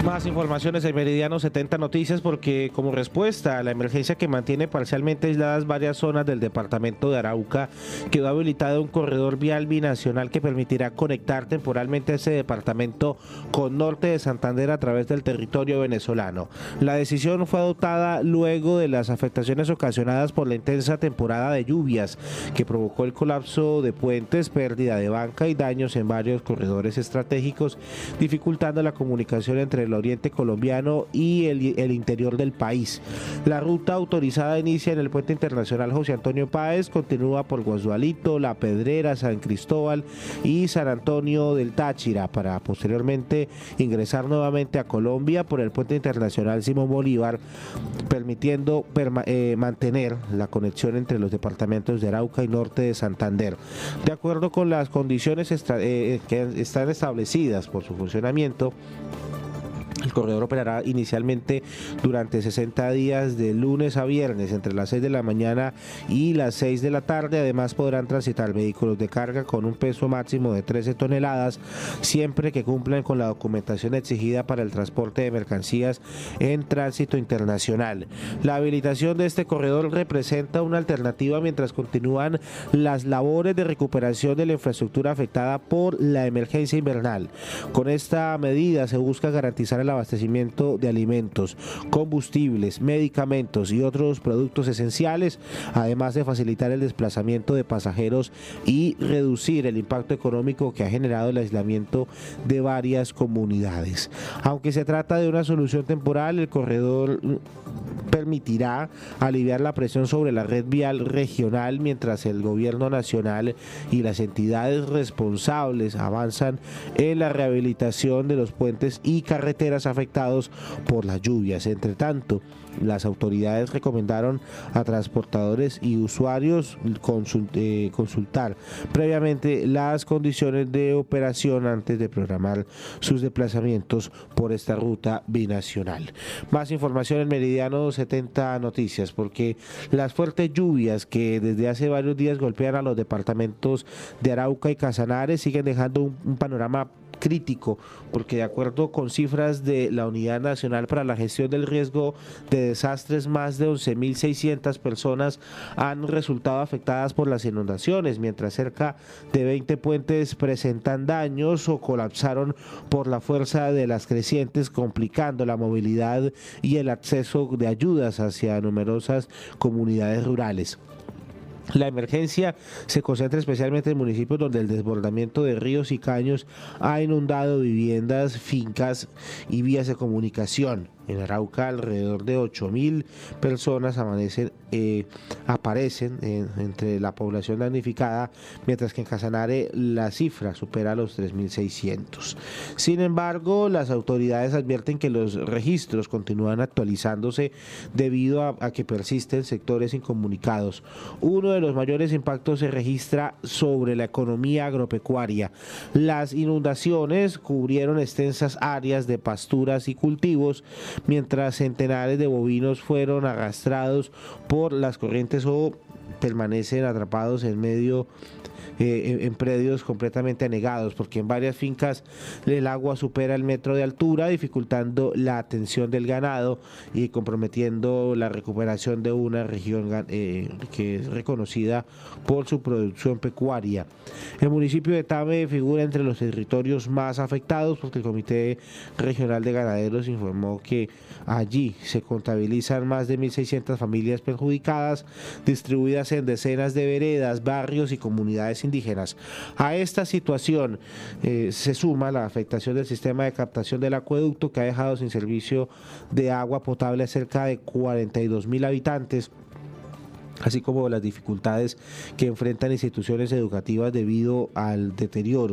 Más informaciones en Meridiano 70 Noticias, porque como respuesta a la emergencia que mantiene parcialmente aisladas varias zonas del departamento de Arauca, quedó habilitado un corredor vial binacional que permitirá conectar temporalmente a ese departamento con norte de Santander a través del territorio venezolano. La decisión fue adoptada luego de las afectaciones ocasionadas por la intensa temporada de lluvias que provocó el colapso de puentes, pérdida de banca y daños en varios corredores estratégicos, dificultando la comunicación entre el oriente colombiano y el interior del país. La ruta autorizada inicia en el puente internacional José Antonio Páez, continúa por Guasualito, La Pedrera, San Cristóbal y San Antonio del Táchira, para posteriormente ingresar nuevamente a Colombia por el puente internacional Simón Bolívar, permitiendo mantener la conexión entre los departamentos de Arauca y norte de Santander. De acuerdo con las condiciones que están establecidas por su funcionamiento, el corredor operará inicialmente durante 60 días de lunes a viernes entre las 6 de la mañana y las 6 de la tarde. Además podrán transitar vehículos de carga con un peso máximo de 13 toneladas siempre que cumplan con la documentación exigida para el transporte de mercancías en tránsito internacional. La habilitación de este corredor representa una alternativa mientras continúan las labores de recuperación de la infraestructura afectada por la emergencia invernal. Con esta medida se busca garantizar el abastecimiento de alimentos, combustibles, medicamentos y otros productos esenciales, además de facilitar el desplazamiento de pasajeros y reducir el impacto económico que ha generado el aislamiento de varias comunidades. Aunque se trata de una solución temporal, el corredor permitirá aliviar la presión sobre la red vial regional mientras el gobierno nacional y las entidades responsables avanzan en la rehabilitación de los puentes y carreteras afectados por las lluvias. Entre tanto, las autoridades recomendaron a transportadores y usuarios consultar previamente las condiciones de operación antes de programar sus desplazamientos por esta ruta binacional. Más información en Meridiano 70 Noticias, porque las fuertes lluvias que desde hace varios días golpean a los departamentos de Arauca y Casanare siguen dejando un panorama crítico, porque de acuerdo con cifras de la Unidad Nacional para la Gestión del Riesgo de Desastres, más de 11.600 personas han resultado afectadas por las inundaciones, mientras cerca de 20 puentes presentan daños o colapsaron por la fuerza de las crecientes, complicando la movilidad y el acceso de ayudas hacia numerosas comunidades rurales. La emergencia se concentra especialmente en municipios donde el desbordamiento de ríos y caños ha inundado viviendas, fincas y vías de comunicación. En Arauca, alrededor de 8.000 personas aparecen entre la población damnificada, mientras que en Casanare la cifra supera los 3.600. Sin embargo, las autoridades advierten que los registros continúan actualizándose debido a que persisten sectores incomunicados. Uno de los mayores impactos se registra sobre la economía agropecuaria. Las inundaciones cubrieron extensas áreas de pasturas y cultivos, mientras centenares de bovinos fueron arrastrados por las corrientes o permanecen atrapados en predios completamente anegados, porque en varias fincas el agua supera el metro de altura, dificultando la atención del ganado y comprometiendo la recuperación de una región que es reconocida por su producción pecuaria. El municipio de Tame figura entre los territorios más afectados, porque el Comité Regional de Ganaderos informó que allí se contabilizan más de 1.600 familias perjudicadas, distribuidas en decenas de veredas, barrios y comunidades indígenas. A esta situación se suma la afectación del sistema de captación del acueducto, que ha dejado sin servicio de agua potable a cerca de 42.000 habitantes, así como las dificultades que enfrentan instituciones educativas debido al deterioro